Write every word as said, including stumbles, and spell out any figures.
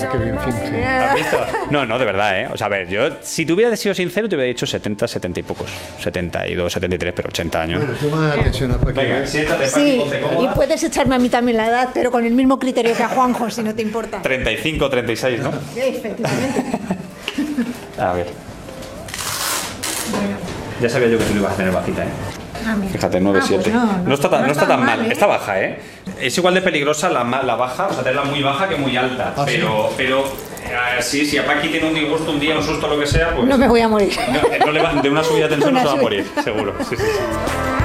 Qué bien finge. ¿Has visto? No, no, de verdad, ¿eh? O sea, a ver, yo, si te hubiera sido sincero, te hubiera dicho setenta, setenta y pocos. setenta y dos, setenta y tres, pero ochenta años. Bueno, toma atención a Paqui. Venga, siéntate, Paqui, Sí, ponte y cómoda. puedes echarme a mí también la edad, pero con el mismo criterio que a Juanjo, si no te importa. treinta y cinco, treinta y seis, ¿no? Efectivamente. A ver. Ya sabía yo que tú lo ibas a tener bajita, ¿eh? Ah, mira. Fíjate, nueve siete. Ah, pues no, no, está tan, no está tan mal, ¿eh? está baja, ¿eh? Es igual de peligrosa la, ma- la baja, o sea, tenerla muy baja que muy alta. ¿Ah, sí? pero, pero eh, sí, si a Paqui tiene un disgusto, un día, un susto, lo que sea, pues. No me voy a morir. no- no le va- de una subida de tensión Una no se va a subida. morir, seguro. Sí, sí, sí.